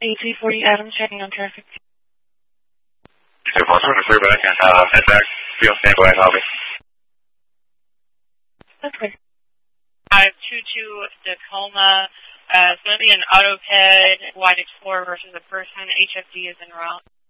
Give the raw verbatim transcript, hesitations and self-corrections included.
A T forty Adams checking on traffic. Two four seven three back and uh, head back. Field standby and Hobby. That's good. five two two Tacoma. Uh, it's going to be an AutoCAD Wide Explorer versus a person. H F D is en route.